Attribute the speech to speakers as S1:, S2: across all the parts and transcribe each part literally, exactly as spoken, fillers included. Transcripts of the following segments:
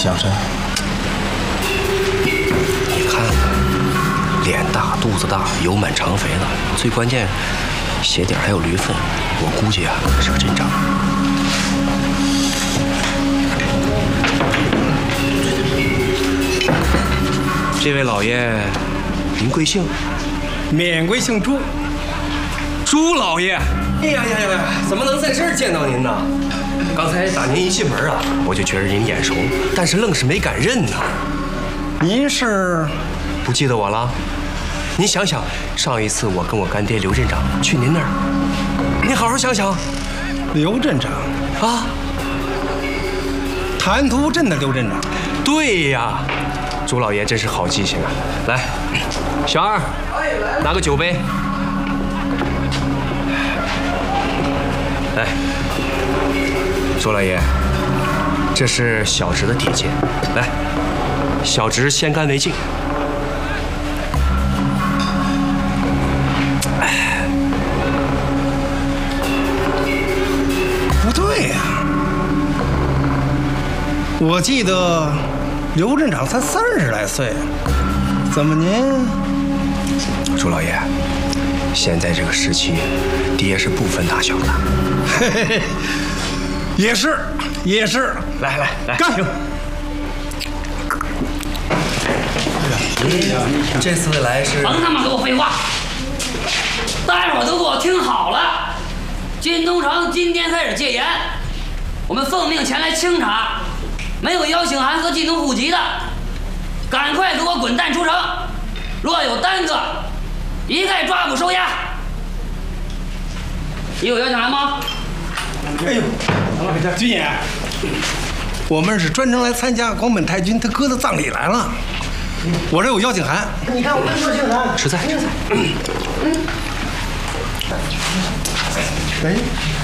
S1: 小山，
S2: 你看看，脸大肚子大，油满肠肥了，最关键鞋底还有驴粪，我估计啊是个阵仗。这位老爷，您贵姓？
S3: 免贵姓朱，朱老爷。
S2: 哎呀呀呀！怎么能在这儿见到您呢？刚才打您一进门啊，我就觉得您眼熟，但是愣是没敢认呢。
S3: 您是
S2: 不记得我了？您想想，上一次我跟我干爹刘镇长去您那儿，您好好想想。
S3: 刘镇长
S2: 啊，
S3: 潭涂镇的刘镇长。
S2: 对呀，朱老爷真是好记性啊！来，小二，拿个酒杯。来，朱老爷，这是小侄的铁剑，来，小侄先干为敬。
S3: 不对呀、啊，我记得刘镇长才三十来岁，怎么您？
S2: 朱老爷，现在这个时期，爹是不分大小的。
S3: 嘿嘿嘿，也是，也是。
S2: 来来来，
S3: 干！
S2: 这次来是……
S4: 甭他妈给我废话！大家伙都给我听好了，金东城今天开始戒严，我们奉命前来清查，没有邀请函和进东户籍的，赶快给我滚蛋出城！若有耽搁，一概抓捕收押。你有邀请函吗？
S3: 哎呦，军爷，我们是专程来参加广本太君他哥的葬礼来了。我这有邀请函，
S1: 你看我跟你说请函，
S2: 吃菜吃菜。
S1: 嗯。哎，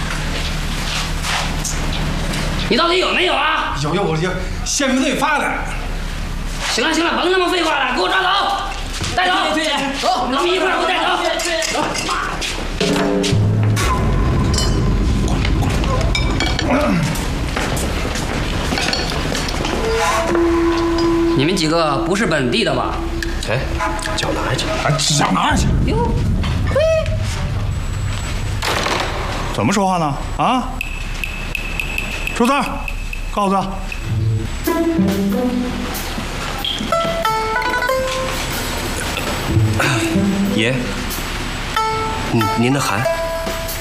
S4: 你到底有没有啊？
S3: 有有，我有宪兵队发的。
S4: 行了行了，甭他妈废话了，给我抓走！带走！队长，走，咱们一块儿给我带走！走，妈的！你们几个不是本地的吧？
S2: 哎，脚拿去！
S3: 啊，脚拿去！
S4: 哟，嘿，
S5: 怎么说话呢？啊！出字，告诉他。
S2: 爷，嗯，您的函。